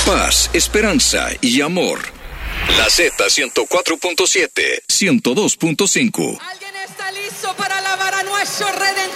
Paz, esperanza y amor. La Z 104.7, 102.5. ¿Alguien está listo para alabar a nuestro Redentor?